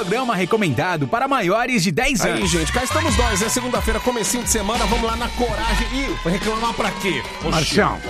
programa recomendado para maiores de 10 anos. Aí, gente, cá estamos nós, é segunda-feira, comecinho de semana, vamos lá na coragem. E reclamar pra quê? Marcião,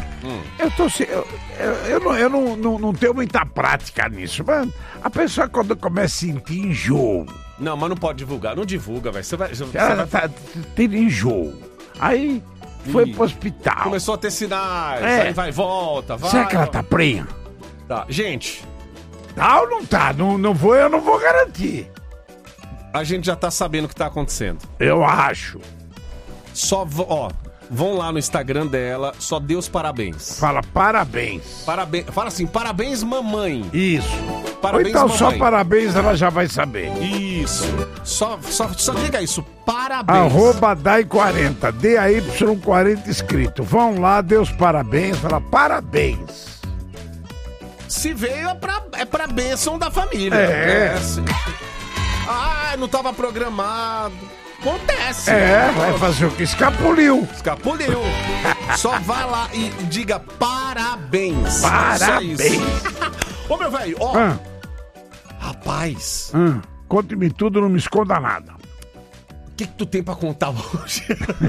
eu não tenho muita prática nisso, mas a pessoa quando começa a sentir enjoo, Não, mas não pode divulgar, não divulga, velho. Você vai... ela tá tendo enjoo, aí foi pro hospital. Começou a ter sinais, É. aí vai e volta, vai. Será que ela tá prenha? Tá. Gente, Tá ou não tá? Eu não vou garantir. a gente já tá sabendo o que tá acontecendo. Eu acho. Só, vão lá no Instagram dela, só dê os parabéns. Fala parabéns. Parabéns. Fala assim, parabéns, mamãe. Isso. Parabéns, ou então mamãe. só parabéns, ela já vai saber. Isso. Só diga isso, parabéns. Arroba DAI40, DAY40 escrito. Vão lá, dê os parabéns, fala parabéns. Se veio é pra bênção da família. É. Não tava programado. Acontece. Vai fazer o que? Escapuliu. Escapuliu. Só vai lá e diga parabéns. Parabéns. Só isso. Ô, meu velho, Ah, rapaz, conte-me tudo, não me esconda nada. o que tu tem pra contar hoje?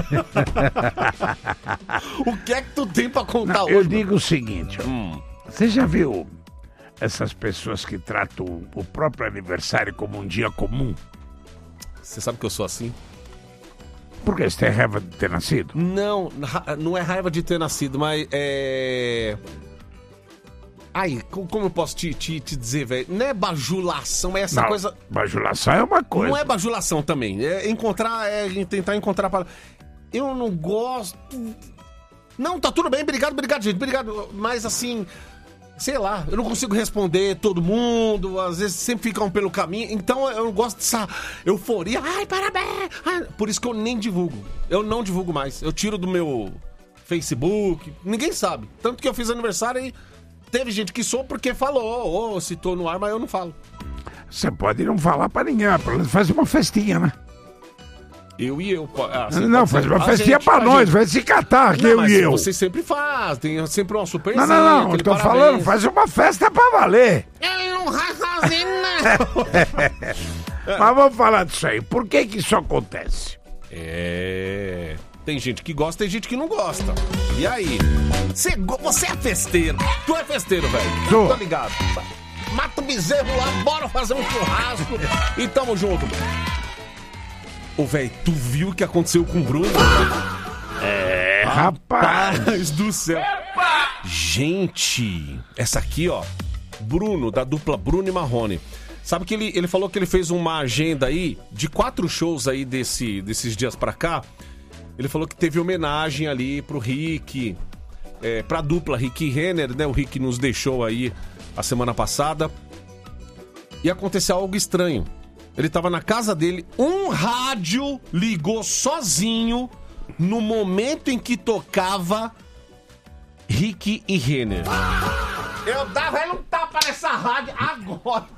O que é que tu tem pra contar Não, hoje? eu digo o seguinte, ó. Você já viu essas pessoas que tratam o próprio aniversário como um dia comum? Você sabe que eu sou assim? Por que você tem raiva de ter nascido? Não, não é raiva de ter nascido, mas é... Ai, como eu posso te dizer, velho? Não é bajulação, é essa Não, coisa... bajulação é uma coisa. Não é bajulação também, é tentar encontrar... Eu não gosto... Não, tá tudo bem, obrigado, gente, obrigado. Mas assim, sei lá, eu não consigo responder todo mundo, às vezes sempre fica um pelo caminho, então eu não gosto dessa euforia. Ai, parabéns! Ai, por isso que eu nem divulgo. Eu não divulgo mais. Eu tiro do meu Facebook, ninguém sabe. Tanto que eu fiz aniversário e teve gente que soube porque falou, ou citou no ar, mas eu não falo. Você pode não falar pra ninguém, pelo menos faz uma festinha, né? Eu e eu. Não, faz uma festinha pra nós, vai se catar aqui, eu e eu. Você sempre faz, tem sempre uma super. Não, eu tô falando, faz uma festa pra valer. Ele não vai fazer nada. Mas vamos falar disso aí, por que isso acontece? Tem gente que gosta, tem gente que não gosta. E aí? Você é festeiro. Tu é festeiro, velho. Tô. Tá ligado? Mata o bezerro lá, bora fazer um churrasco e tamo junto. Ô, velho, tu viu o que aconteceu com o Bruno? Rapaz do céu. Gente, essa aqui, ó. Bruno, da dupla Bruno e Marrone. Sabe que ele falou que ele fez uma agenda aí de 4 shows aí desses dias pra cá. Ele falou que teve homenagem ali pro Rick, pra dupla Rick e Renner, né? O Rick nos deixou aí a semana passada. E aconteceu algo estranho. Ele tava na casa dele, um rádio ligou sozinho no momento em que tocava Rick e Renner. Eu dava ele um tapa nessa rádio agora.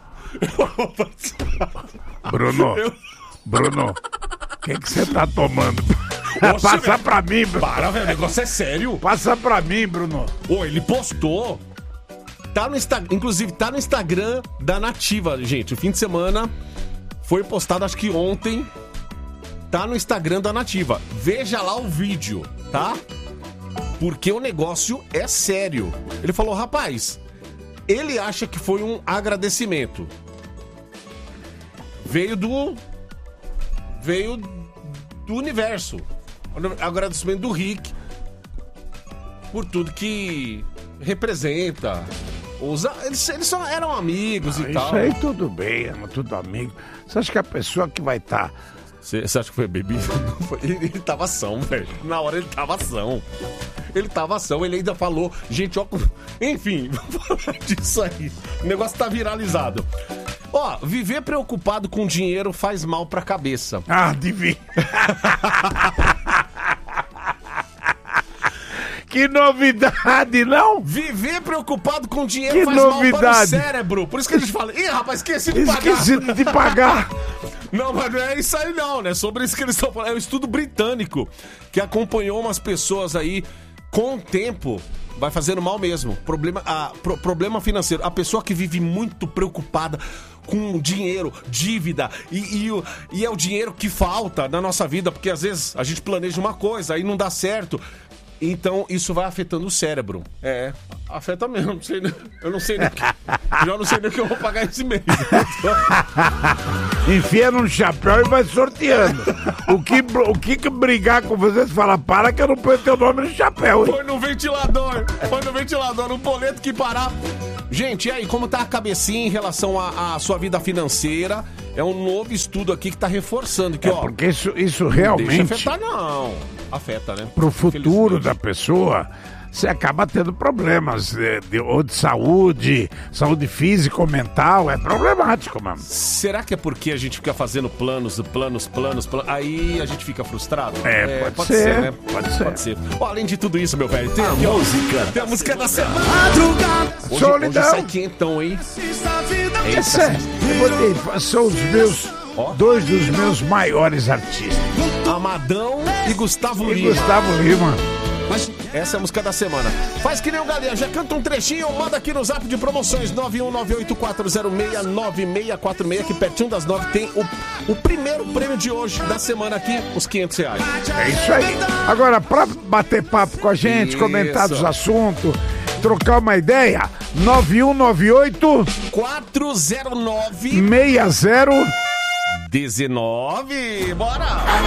Bruno, o que você tá tomando? Passa pra mim, Bruno. Para, velho, o negócio é sério. Passa pra mim, Bruno. Ô, ele postou. Tá no Instagram, inclusive tá no Instagram da Nativa, gente. O fim de semana foi postado, acho que ontem. Tá no Instagram da Nativa. Veja lá o vídeo, tá? Porque o negócio é sério. Ele falou, rapaz, ele acha que foi um agradecimento. Veio do universo. Agradecimento do Rick por tudo que representa. Eles só eram amigos e tal. Isso aí tudo bem, tudo amigo. Você acha que a pessoa que vai estar... Você acha que foi bebida? Não foi. Ele tava ação, velho. Na hora ele tava ação. Ele ainda falou, gente, ó. Enfim, vamos falar disso aí. O negócio tá viralizado. Ó, viver preocupado com dinheiro faz mal pra cabeça. Adivinha. Que novidade, não? Viver preocupado com dinheiro Que faz novidade. mal para o cérebro. Por isso que a gente fala, ih, rapaz, esqueci de pagar. Esqueci de pagar. Não, mas não é isso aí não, né? Sobre isso que eles estão falando. É um estudo britânico que acompanhou umas pessoas aí com o tempo vai fazendo mal mesmo. Problema financeiro. A pessoa que vive muito preocupada com dinheiro, dívida, e é o dinheiro que falta na nossa vida, porque às vezes a gente planeja uma coisa, aí não dá certo. Então, isso vai afetando o cérebro. Afeta mesmo. Eu não sei nem já não sei nem o que eu vou pagar esse mês. Enfia num chapéu e vai sorteando. O que brigar com você fala, para que eu não ponho teu nome no chapéu. Hein? Põe no ventilador, no boleto que parar. Gente, e aí, como tá a cabecinha em relação à sua vida financeira? É um novo estudo aqui que tá reforçando que, porque isso realmente... Não deixa afetar, não. Afeta, né? Pro futuro da pessoa, você acaba tendo problemas ou de saúde física ou mental, é problemático, mano. Será que é porque a gente fica fazendo planos, aí a gente fica frustrado? Pode ser, né? Pode ser. Além de tudo isso, meu velho, tem a música da semana. Hoje sai quentão, hein? São dois dos meus maiores artistas. Amadão e Gustavo Lima. Essa é a música da semana. Faz que nem o Galinha, já canta um trechinho, manda aqui no zap de promoções 91984069646, que pertinho das 9 tem o primeiro prêmio de hoje, da semana aqui, os R$500. É isso aí. Agora, pra bater papo com a gente, comentar dos assuntos, trocar uma ideia, 9198-409-6019. Bora!